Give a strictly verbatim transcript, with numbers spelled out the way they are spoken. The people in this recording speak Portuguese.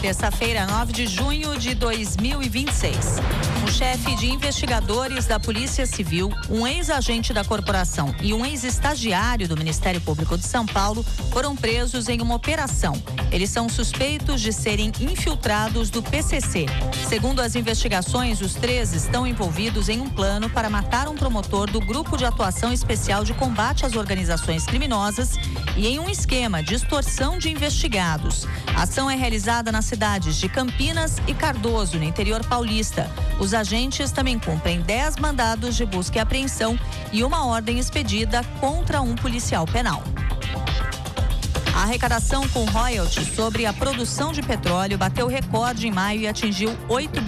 terça-feira, nove de junho de dois mil e vinte e seis. Um chefe de investigadores da Polícia Civil, um ex-agente da corporação e um ex-estagiário do Ministério Público de São Paulo foram presos em uma operação. Eles são suspeitos de serem infiltrados do P C C. Segundo as investigações, os três estão envolvidos em um plano para matar um promotor do Grupo de Atuação Especial de Combate às Organizações Criminosas e em um esquema de extorsão de investigados. A ação é realizada nas cidades de Campinas e Cardoso, no interior paulista. Os agentes também cumprem dez mandados de busca e apreensão e uma ordem expedida contra um policial penal. A arrecadação com royalties sobre a produção de petróleo bateu recorde em maio e atingiu oito